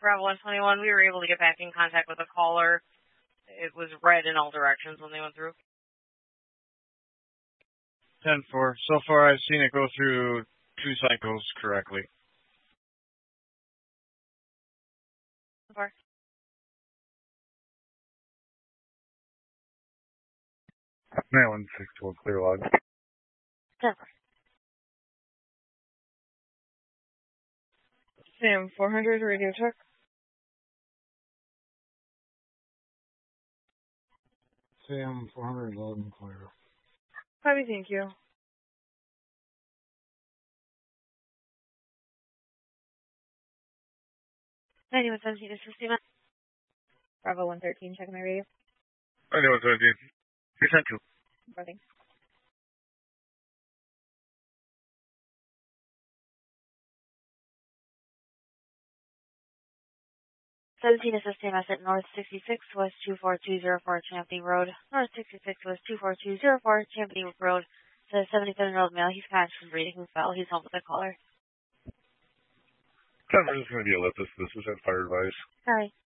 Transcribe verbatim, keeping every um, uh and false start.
Bravo one twenty-one. We were able to get back in contact with a caller. It was red in all directions when they went through. ten four. So far, I've seen it go through two cycles correctly. So far. nine one six twelve, clear log. ten four. Sam four hundred, radio check. Sam four hundred, loud and clear. Copy, thank you. ninety-one seventeen is Christina. Bravo one thirteen, checking my radio. ninety-one seventeen. three ten two. Reporting. seventeen is Christina at North sixty-six, West two four two zero four, Champney Road. North sixty-six, West two four two zero four, Champney Road. The seventy-seven-year-old male, he's conscious, breathing, and fell. He's home with a caller. Denver is going to be Olympus. This is at fire advice. Hi.